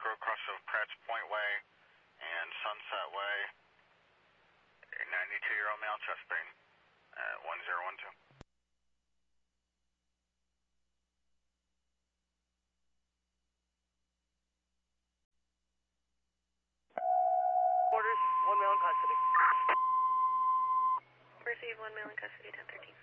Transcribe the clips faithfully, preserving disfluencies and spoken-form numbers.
Lake Road, cross of Pratt's Point Way and Sunset Way. A ninety-two-year-old male, chest pain at one zero one two. Orders, one male in custody. Receive one male in custody, ten thirteen.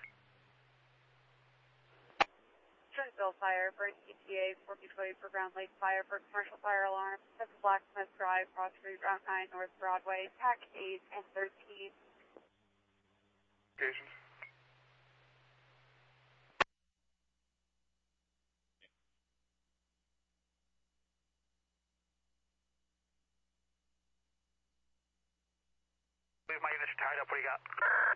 Trentonville Fire for an E T A, forty-two for Ground Lake Fire for commercial fire alarm, seven Blacksmith Drive, Cross Street, Route nine, North Broadway, T A C eight and thirteen. Locations. My units are tied up, what do you got?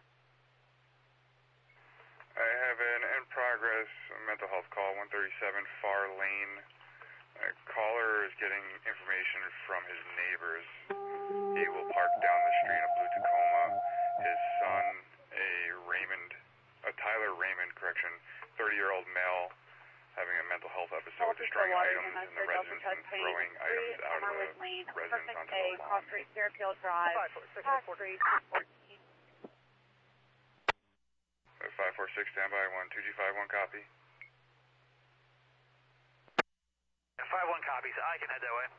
I have an in-progress mental health call, one thirty-seven Far Lane. A caller is getting information from his neighbors. He will park down the street in a blue Tacoma. His son, a Raymond, a Tyler Raymond, correction, thirty-year-old male, having a mental health episode, destroying items in the residence and throwing items out of the residence onto the lawn. Cross Street, Fairfield Drive, Tax Street, fourteen. five four six, standby, one two G five one, copy. five one copies, I can head that way.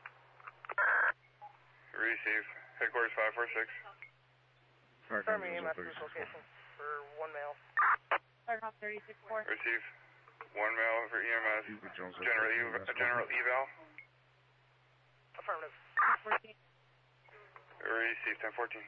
Receive. Headquarters five four six. Confirm E M S location for one male. Firecop thirty-six four. Receive. One male for E M S. General, ev general eval. Affirmative. fourteen. Receive ten fourteen.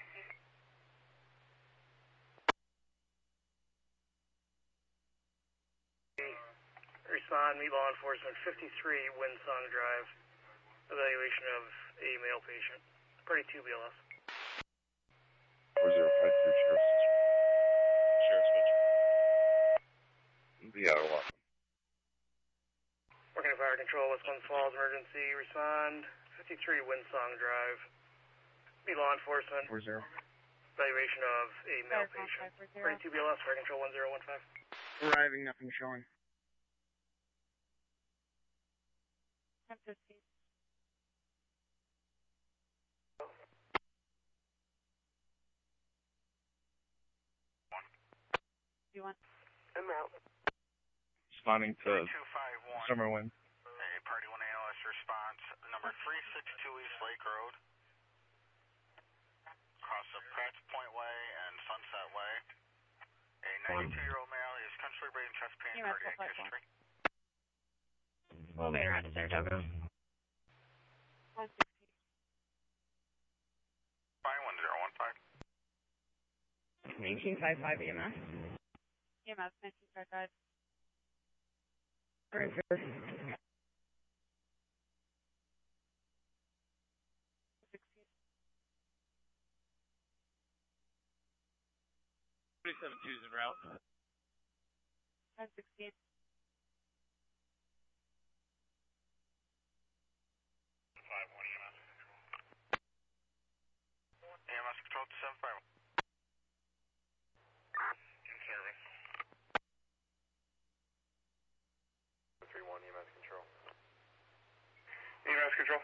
Respond, meet law enforcement, fifty-three Windsong Drive. Evaluation of a male patient. Party two B L S. four zero five three, Sheriff's District. Sheriff's District. Be out of luck. Working at fire control, West Glens Falls, emergency, respond, fifty-three Windsong Drive. Meet law enforcement. four zero. Evaluation of a male patient. Party two B L S, fire control one zero one five. Arriving, nothing showing. ten fifteen. You want? I'm out. Responding to two five one. Summer Wind. A Party one A L S response, number three sixty-two East Lake Road. Cross of Pratt's Point Way and Sunset Way. A ninety-two-year-old male is country breathing, chest pain, E M S cardiac history. Well, they are there, Dogo. one sixty. Fine, one zero one five. nineteen five five E M S. E M S nineteen five five. Right, sir. sixteen. twenty-seven two is en route. ten sixteen. five one E M S control. E M S control to seven five one. In service. three one E M S control. E M S control.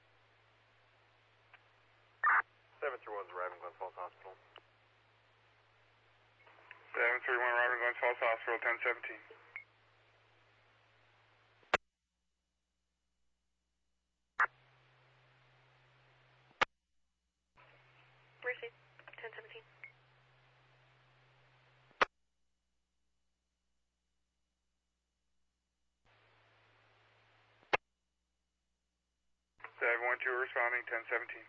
seven three one's arriving Glens Falls Hospital. seven three one arriving Glens Falls Hospital, ten seventeen. Receive ten seventeen. seven one two responding, ten seventeen.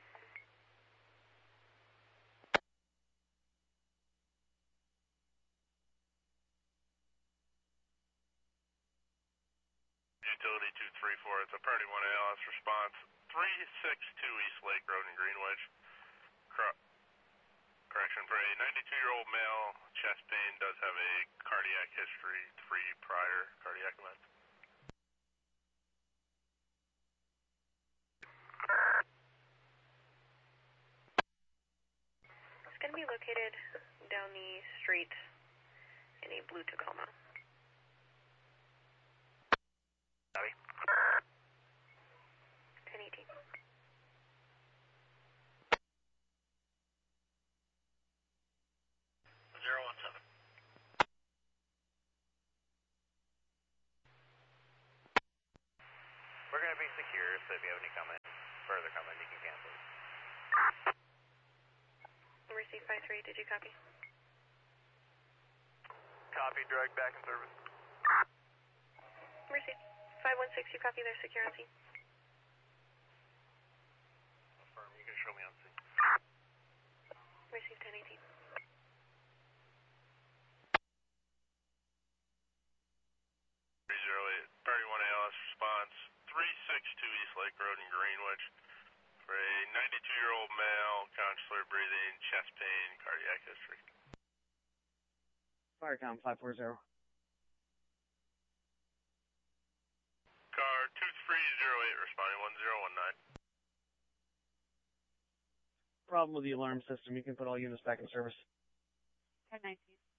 Utility two three four, it's a Party one A L S response, three sixty-two East Lake Road in Greenwich. Cor correction, for a ninety-two-year-old male, chest pain, does have a cardiac history, three prior cardiac events. It's going to be located down the street in a blue Tacoma. Copy. so if you have any comment, further comment, you can cancel. Receive five three, did you copy? Copy, direct back in service. Receive five one six, you copy there, secure on scene. Affirm, you can show me on scene. Receive ten eighteen. three zero eight, thirty-one A L S response, three six two East Lake Road in Greenwich for a ninety-two-year-old male, consular breathing, chest pain, cardiac history. Firecom five four zero. Car two three zero eight responding one zero one nine. Problem with the alarm system. You can put all units back in service. ten nineteen.